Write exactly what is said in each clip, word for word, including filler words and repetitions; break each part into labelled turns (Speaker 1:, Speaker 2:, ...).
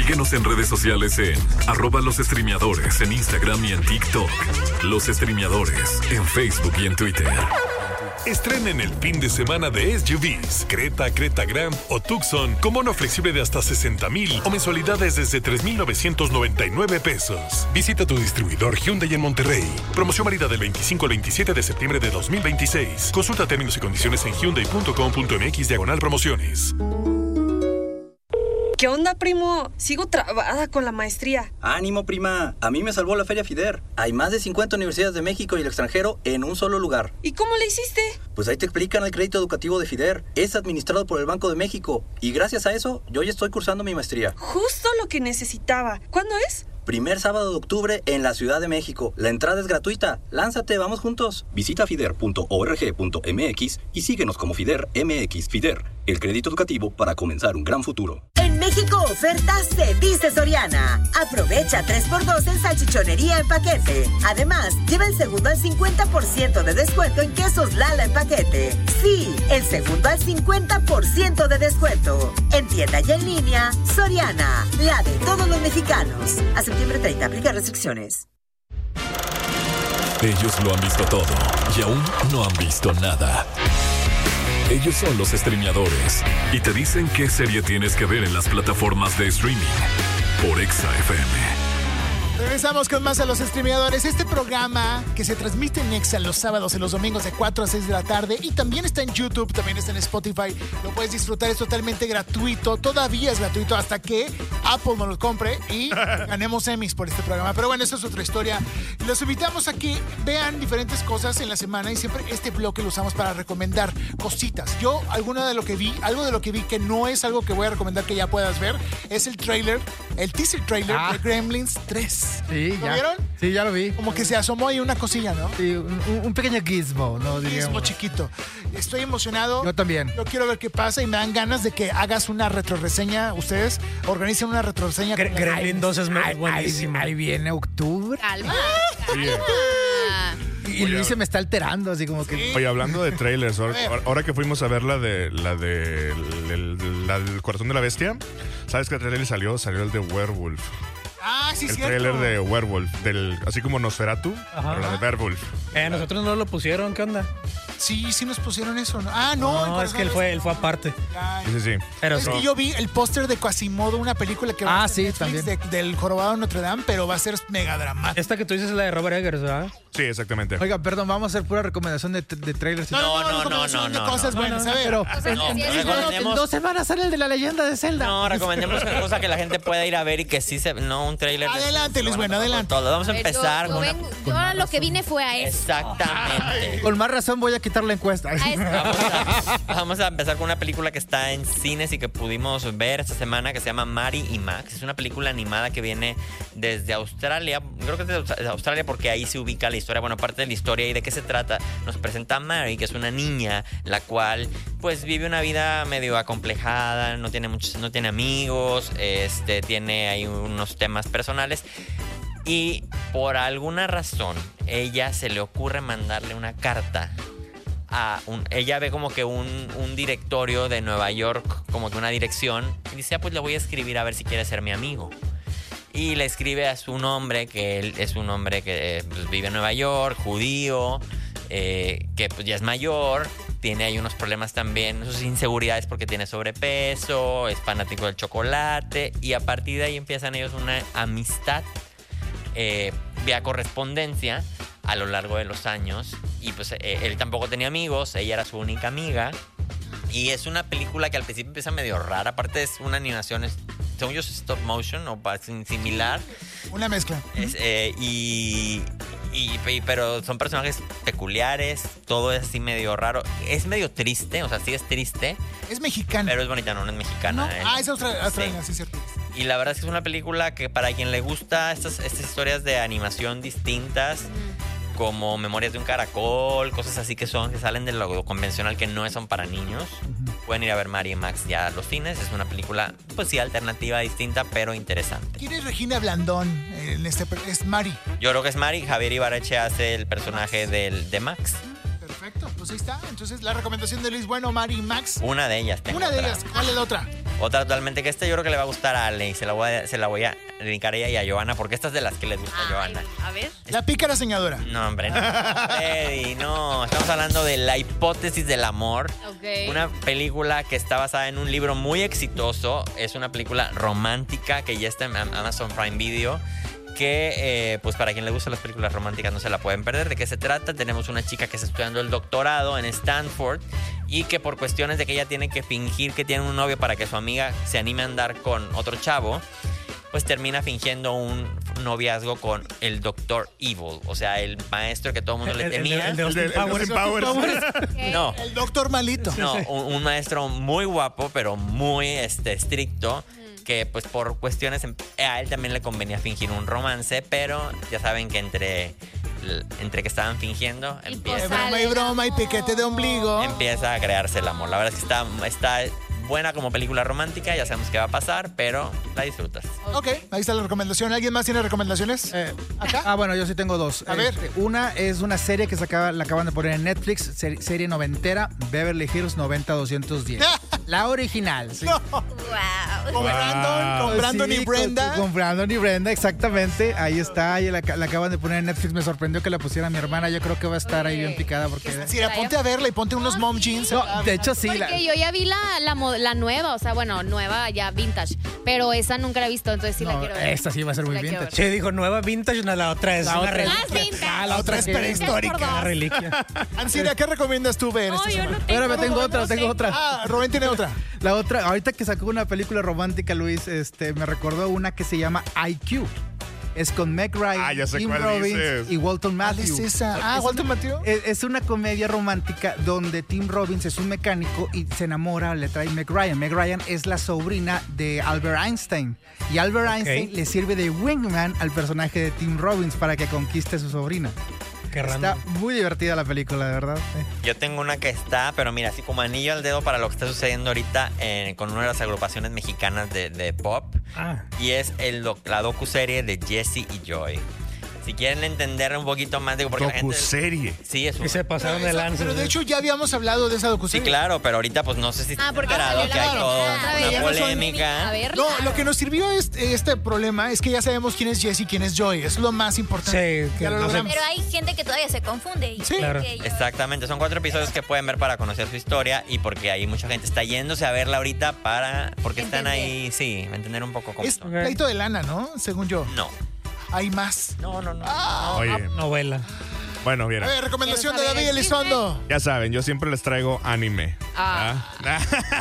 Speaker 1: Síguenos en redes sociales en arroba los streameadores en Instagram y en TikTok. Los streameadores en Facebook y en Twitter.
Speaker 2: Estrenen el fin de semana de S U Vs, Creta, Creta Grand o Tucson con bono flexible de hasta sesenta mil o mensualidades desde tres mil novecientos noventa y nueve pesos. Visita tu distribuidor Hyundai en Monterrey. Promoción válida del veinticinco al veintisiete de septiembre de dos mil veintiséis. Consulta términos y condiciones en hyundai punto com punto m x diagonal promociones.
Speaker 3: ¿Qué onda, primo? Sigo trabada con la maestría.
Speaker 4: Ánimo, prima. A mí me salvó la Feria FIDER. Hay más de cincuenta universidades de México y el extranjero en un solo lugar.
Speaker 3: ¿Y cómo le hiciste?
Speaker 4: Pues ahí te explican el crédito educativo de FIDER. Es administrado por el Banco de México. Y gracias a eso, yo ya estoy cursando mi maestría.
Speaker 3: Justo lo que necesitaba. ¿Cuándo es?
Speaker 4: Primer sábado de octubre en la Ciudad de México. La entrada es gratuita. Lánzate, vamos juntos. Visita fider punto org punto m x y síguenos como FIDER M X. FIDER, el crédito educativo para comenzar un gran futuro.
Speaker 5: En México, ofertas se dice Soriana. Aprovecha tres por dos en salchichonería en paquete. Además, lleva el segundo al cincuenta por ciento de descuento en quesos Lala en paquete. Sí, el segundo al cincuenta por ciento de descuento. En tienda y en línea, Soriana, la de todos los mexicanos. A septiembre treinta, aplica restricciones.
Speaker 1: Ellos lo han visto todo y aún no han visto nada. Ellos son los streameadores y te dicen qué serie tienes que ver en las plataformas de streaming por Exa F M.
Speaker 6: Regresamos con más a los streameadores. Este programa que se transmite en Exa los sábados y los domingos de cuatro a seis de la tarde y también está en YouTube, también está en Spotify. Lo puedes disfrutar, es totalmente gratuito. Todavía es gratuito hasta que Apple nos lo compre y ganemos Emmys por este programa. Pero bueno, eso es otra historia. Los invitamos a que vean diferentes cosas en la semana y siempre este bloque lo usamos para recomendar cositas. Yo, alguna de lo que vi, algo de lo que vi que no es algo que voy a recomendar que ya puedas ver, es el trailer, el teaser trailer ah. de Gremlins tres.
Speaker 7: Sí,
Speaker 6: ¿Lo
Speaker 7: ya.
Speaker 6: vieron?
Speaker 7: Sí, ya lo vi.
Speaker 6: Como que se asomó ahí una cosilla, ¿no?
Speaker 7: Sí, un, un pequeño gizmo, ¿no?
Speaker 6: Un gizmo chiquito. Estoy emocionado.
Speaker 7: Yo también.
Speaker 6: Yo quiero ver qué pasa y me dan ganas de que hagas una retroreseña. Ustedes organicen una retroreseña.
Speaker 7: Gre- Gremlin dos es buenísimo. Ahí viene octubre.
Speaker 8: Calma.
Speaker 7: Y, y Luis se me está alterando, así como que...
Speaker 6: Sí.
Speaker 9: Oye, hablando de trailers, ahora, ahora que fuimos a ver la de la de el, la del Corazón de la Bestia, ¿sabes qué trailer salió? Salió el de Werewolf.
Speaker 6: Ah, sí,
Speaker 9: el
Speaker 6: cierto.
Speaker 9: trailer de Werewolf, del, así como Nosferatu,
Speaker 7: Ajá.
Speaker 9: pero la de Werewolf.
Speaker 10: Eh, nosotros no lo pusieron, ¿qué onda?
Speaker 6: Sí, sí nos pusieron eso, ¿no? Ah, no.
Speaker 10: No, es que él fue, él fue aparte.
Speaker 6: Ya,
Speaker 9: Sí, sí, sí.
Speaker 10: Pero
Speaker 6: es
Speaker 10: sí.
Speaker 6: que yo vi el póster de Quasimodo, una película que va
Speaker 7: Ah,
Speaker 6: a ser
Speaker 7: sí,
Speaker 6: Netflix
Speaker 7: también.
Speaker 6: de- del Jorobado de Notre Dame, pero va a ser mega dramática.
Speaker 10: Esta que tú dices es la de Robert Eggers, ¿verdad?
Speaker 9: Sí, exactamente.
Speaker 7: Oiga, perdón, vamos a hacer pura recomendación de, de trailers.
Speaker 3: No, no, no,
Speaker 6: recomendación
Speaker 3: no,
Speaker 6: de
Speaker 3: no,
Speaker 6: cosas
Speaker 3: no,
Speaker 6: buenas,
Speaker 7: no,
Speaker 6: a ver.
Speaker 7: pero
Speaker 8: Cosas
Speaker 3: No,
Speaker 8: especiales.
Speaker 3: recomendemos-
Speaker 7: en dos semanas sale el de la leyenda de Zelda.
Speaker 3: No, recomendemos una cosa que la gente pueda ir a ver y que sí se... No, un trailer... de-
Speaker 6: Adelante, Luis, bueno, adelante.
Speaker 3: Todo. Vamos a
Speaker 8: A ver,
Speaker 3: empezar
Speaker 8: yo,
Speaker 3: con
Speaker 8: yo,
Speaker 3: una...
Speaker 8: vengo- yo a lo que vine fue a eso.
Speaker 3: Exactamente.
Speaker 7: Con más razón voy a quitar la encuesta.
Speaker 8: A eso.
Speaker 3: Vamos a, vamos a empezar con una película que está en cines y que pudimos ver esta semana que se llama Mary y Max. Es una película animada que viene desde Australia. Creo que es de Aus- de Australia porque ahí se ubica la historia. Bueno, parte de la historia y de qué se trata. Nos presenta a Mary, que es una niña, la cual pues vive una vida medio acomplejada, no tiene muchos, no tiene amigos, este, tiene ahí unos temas personales. Y por alguna razón, ella se le ocurre mandarle una carta a un... Ella ve como que un, un directorio de Nueva York, como que una dirección, y dice, ah, pues le voy a escribir a ver si quiere ser mi amigo. Y le escribe a su nombre, que él es un hombre que eh, pues, vive en Nueva York, judío, eh, que pues ya es mayor, tiene ahí unos problemas también, sus inseguridades porque tiene sobrepeso, es fanático del chocolate, y a partir de ahí empiezan ellos una amistad eh, vía correspondencia a lo largo de los años. Y pues eh, él tampoco tenía amigos, ella era su única amiga. Y es una película que al principio empieza medio rara. Aparte es una animación, es, según yo es stop motion o similar.
Speaker 6: Una mezcla.
Speaker 3: Es, eh, y, y, y- pero son personajes peculiares, todo es así medio raro. Es medio triste, o sea, sí es triste,
Speaker 6: Es mexicana.
Speaker 3: pero es bonita, no, no es mexicana.
Speaker 6: ¿No?
Speaker 3: eh.
Speaker 6: Ah, es austra- australiana,
Speaker 3: Sí.
Speaker 6: sí, cierto.
Speaker 3: Y la verdad es que es una película que para quien le gusta estas, estas historias de animación distintas, como Memorias de un Caracol, cosas así que son, que salen de lo convencional, que no son para niños, pueden ir a ver Mary y Max ya a los cines. Es una película, pues sí, alternativa, distinta, pero interesante.
Speaker 6: ¿Quién es Regina Blandón? En este, es Mari.
Speaker 3: Yo creo que es Mary. Javier Ibarreche hace el personaje del, de Max.
Speaker 6: Perfecto, pues ahí está. Entonces, la recomendación de Luis Bueno, Mari y Max.
Speaker 3: Una de ellas. tengo
Speaker 6: Una de
Speaker 3: otra.
Speaker 6: ellas. ¿Cuál es la otra?
Speaker 3: Otra totalmente que esta yo creo que le va a gustar a Ale y se la voy a, se la voy a dedicar a ella y a Johanna porque esta es de las que les gusta a Johanna.
Speaker 8: A ver.
Speaker 6: La pícara soñadora.
Speaker 3: No, hombre, no. Eddie, no. Estamos hablando de La hipótesis del amor.
Speaker 8: Ok.
Speaker 3: Una película que está basada en un libro muy exitoso. Es una película romántica que ya está en Amazon Prime Video. Que, eh, pues para quien le gustan las películas románticas no se la pueden perder. ¿De qué se trata? Tenemos una chica que está estudiando el doctorado en Stanford y que por cuestiones de que ella tiene que fingir que tiene un novio para que su amiga se anime a andar con otro chavo, pues termina fingiendo un noviazgo con el doctor Evil, o sea, el maestro que todo el mundo le temía.
Speaker 10: El de, el de Austin Powers.
Speaker 9: Powers.
Speaker 3: No,
Speaker 6: El doctor malito.
Speaker 3: no, un, un maestro muy guapo, pero muy este, estricto, que pues por cuestiones a él también le convenía fingir un romance, pero ya saben que entre, entre que estaban fingiendo
Speaker 8: Y
Speaker 3: empieza,
Speaker 8: pues,
Speaker 6: Broma y broma y piquete de ombligo.
Speaker 3: empieza a crearse el amor. La verdad es que está, está buena como película romántica, ya sabemos qué va a pasar, pero la disfrutas.
Speaker 6: Ok, ahí está la recomendación. ¿Alguien más tiene recomendaciones?
Speaker 7: Eh,
Speaker 6: ¿Acá?
Speaker 7: Ah, bueno, yo sí tengo dos.
Speaker 6: A ver.
Speaker 7: Este, una es una serie que se acaba, la acaban de poner en Netflix, ser- serie noventera, Beverly Hills noventa doscientos diez. La original. Sí.
Speaker 6: No,
Speaker 8: Wow.
Speaker 6: con Brandon, con Brandon
Speaker 7: Sí,
Speaker 6: y Brenda.
Speaker 7: Con, con Brandon y Brenda, exactamente. Ahí está, ahí la, la acaban de poner en Netflix. Me sorprendió que la pusiera mi hermana. Yo creo que va a estar ahí bien picada porque...
Speaker 6: Mira, ponte a verla y ponte unos mom jeans.
Speaker 7: No, de hecho sí. La,
Speaker 8: Porque yo ya vi la, la, mo- la nueva, o sea, bueno, nueva ya vintage, pero esa nunca la he visto, entonces sí la
Speaker 7: no,
Speaker 8: quiero ver.
Speaker 7: esta sí va a ser muy
Speaker 8: La quiero
Speaker 7: vintage.
Speaker 10: Che, dijo nueva vintage, no, la otra es
Speaker 7: La
Speaker 10: una
Speaker 7: otra es-
Speaker 10: reliquia.
Speaker 8: Más vintage.
Speaker 6: Ah, la otra es
Speaker 7: que-
Speaker 6: prehistórica.
Speaker 10: Una reliquia.
Speaker 6: Ancina, ¿qué recomiendas tú ver
Speaker 8: No,
Speaker 6: esta
Speaker 8: yo
Speaker 6: semana?
Speaker 8: no tengo.
Speaker 7: Espérame, tengo otra,
Speaker 8: no sé.
Speaker 7: tengo otra.
Speaker 6: Ah, Rubén tiene otra.
Speaker 7: La otra, ahorita que sacó una película romántica, Luis, este, me recordó una que se llama I Q. Es con Meg Ryan,
Speaker 9: Ah, ya sé
Speaker 7: Tim
Speaker 9: cuál
Speaker 7: Robbins
Speaker 9: dices.
Speaker 7: y Walton
Speaker 6: ¿Cuál
Speaker 7: Matthew.
Speaker 6: es esa? Ah,
Speaker 7: Es
Speaker 6: Walter
Speaker 7: una-
Speaker 6: Mateo.
Speaker 7: Es, es una comedia romántica donde Tim Robbins es un mecánico y se enamora, le trae Meg Ryan. Meg Ryan es la sobrina de Albert Einstein. Y Albert Einstein le sirve de wingman al personaje de Tim Robbins para que conquiste a su sobrina.
Speaker 10: Qué
Speaker 7: Está
Speaker 10: random.
Speaker 7: muy divertida la película, de verdad. Eh.
Speaker 3: Yo tengo una que está, pero mira, así como anillo al dedo para lo que está sucediendo ahorita eh, con una de las agrupaciones mexicanas de, de pop.
Speaker 10: Ah,
Speaker 3: Y es el, doc- la docuserie de Jesse y Joy. Si quieren entender un poquito más, digo, porque la gente...
Speaker 9: Docuserie.
Speaker 3: Sí, es
Speaker 10: y
Speaker 3: un...
Speaker 10: se pasaron de
Speaker 6: Esa-
Speaker 10: lanza.
Speaker 6: Pero de hecho ya habíamos hablado de esa
Speaker 3: Sí,
Speaker 6: docuserie.
Speaker 3: claro, pero ahorita pues no sé si
Speaker 8: Ah,
Speaker 3: están
Speaker 8: porque
Speaker 3: enterado
Speaker 8: salió
Speaker 3: que
Speaker 8: la
Speaker 3: hay
Speaker 8: película
Speaker 3: toda
Speaker 8: otra vez,
Speaker 3: una
Speaker 8: ya no son-
Speaker 3: polémica.
Speaker 8: A verla.
Speaker 6: No, lo que nos sirvió es- este problema es que ya sabemos quién es Jesse y quién es Joy. Es lo más importante.
Speaker 10: Sí, que
Speaker 6: Ya lo
Speaker 10: no sé-
Speaker 6: logramos.
Speaker 11: Pero hay gente que todavía se confunde. Y
Speaker 6: Sí.
Speaker 11: cree
Speaker 10: Claro.
Speaker 11: que ellos-
Speaker 3: Exactamente, son cuatro episodios que pueden ver para conocer su historia y porque hay mucha gente está yéndose a verla ahorita para porque están ahí, sí, entender un poco cómo
Speaker 6: Es
Speaker 3: son.
Speaker 6: pleito de lana, ¿no? Según yo.
Speaker 3: No,
Speaker 6: Hay más.
Speaker 3: no, no, no.
Speaker 9: Oye,
Speaker 10: novela.
Speaker 9: bueno,
Speaker 6: A
Speaker 9: mira.
Speaker 6: ver, recomendación de
Speaker 8: Quiero
Speaker 6: David
Speaker 8: saber el
Speaker 6: Elizondo.
Speaker 9: Ya saben, yo siempre les traigo anime.
Speaker 8: Ah.
Speaker 9: ¿Ah?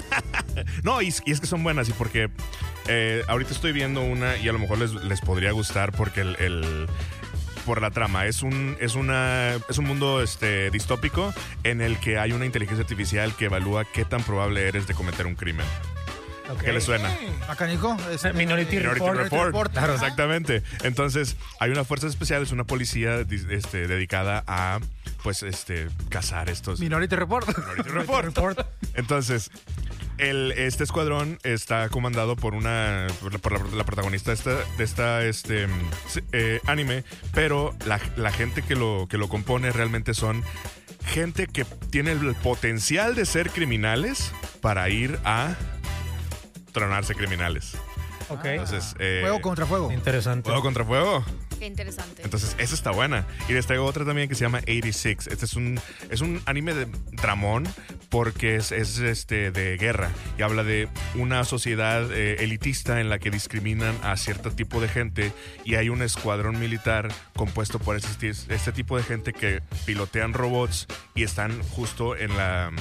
Speaker 9: No, y, y es que son buenas y porque eh, ahorita estoy viendo una y a lo mejor les, les podría gustar porque el, el- por la trama es un es una es un mundo este distópico en el que hay una inteligencia artificial que evalúa qué tan probable eres de cometer un crimen.
Speaker 10: Ok.
Speaker 9: ¿Qué les suena?
Speaker 7: Acá, Nico. Es,
Speaker 10: Minority
Speaker 9: Minority
Speaker 10: Report.
Speaker 9: Report.
Speaker 7: Ajá.
Speaker 9: Exactamente. Entonces, hay una fuerza especial, es una policía dis- este, dedicada a, pues, este, cazar estos.
Speaker 7: Minority Report.
Speaker 9: Minority Report. Entonces, el, este escuadrón está comandado por una, por la, por la- la protagonista de esta, de esta este, mm, se- eh, anime, pero la, la gente que lo, que lo compone realmente son gente que tiene el potencial de ser criminales para ir a tronarse criminales.
Speaker 10: Ok.
Speaker 9: Entonces, eh,
Speaker 7: Fuego contra fuego.
Speaker 10: Interesante.
Speaker 9: fuego contra fuego.
Speaker 8: Qué interesante.
Speaker 9: Entonces, esa está buena. Y les traigo otra también que se llama ochenta y seis. Este es un, es un anime de dramón porque es, es, este, de guerra y habla de una sociedad eh, elitista en la que discriminan a cierto tipo de gente y hay un escuadrón militar compuesto por este, este tipo de gente que pilotean robots y están justo en la